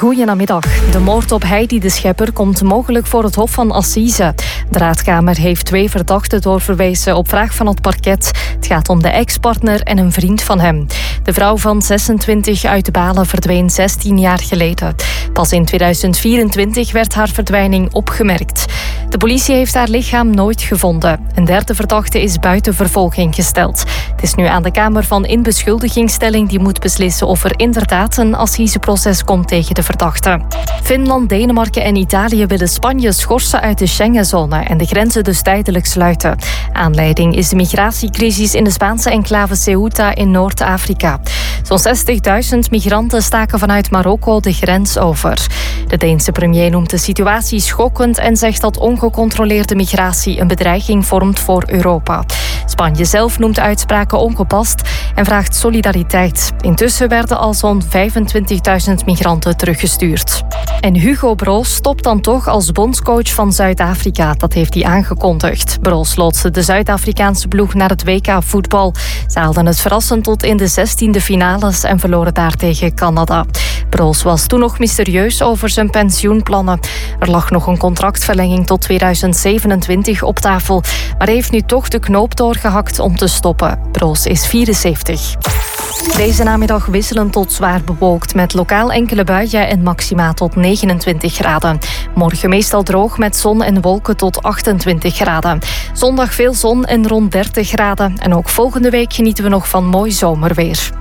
Goedenamiddag. De moord op Heidi de Schepper komt mogelijk voor het Hof van Assise. De Raadkamer heeft 2 verdachten doorverwezen op vraag van het parket. Het gaat om de ex-partner en een vriend van hem. De vrouw van 26 uit Balen verdween 16 jaar geleden. Pas in 2024 werd haar verdwijning opgemerkt. De politie heeft haar lichaam nooit gevonden. Een derde verdachte is buiten vervolging gesteld. Het is nu aan de Kamer van Inbeschuldigingsstelling die moet beslissen of er inderdaad een assiseproces komt tegen de verdachte. Finland, Denemarken en Italië willen Spanje schorsen uit de Schengenzone en de grenzen dus tijdelijk sluiten. Aanleiding is de migratiecrisis in de Spaanse enclave Ceuta in Noord-Afrika. Zo'n 60.000 migranten staken vanuit Marokko de grens over. De Deense premier noemt de situatie schokkend en zegt dat ongecontroleerde migratie een bedreiging vormt voor Europa. Spanje zelf noemt uitspraken ongepast en vraagt solidariteit. Intussen werden al zo'n 25.000 migranten teruggestuurd. En Hugo Broos stopt dan toch als bondscoach van Zuid-Afrika. Dat heeft hij aangekondigd. Broos loodste de Zuid-Afrikaanse ploeg naar het WK voetbal. Ze haalden het verrassend tot in de 16e finales en verloren daar tegen Canada. Broos was toen nog mysterieus over zijn pensioenplannen. Er lag nog een contractverlenging tot 2027 op tafel, maar hij heeft nu toch de knoop doorgehakt om te stoppen. Broos is 74. Deze namiddag wisselend tot zwaar bewolkt met lokaal enkele buien en maxima tot 29 graden. Morgen meestal droog met zon en wolken tot 28 graden. Zondag veel zon en rond 30 graden. En ook volgende week genieten we nog van mooi zomerweer.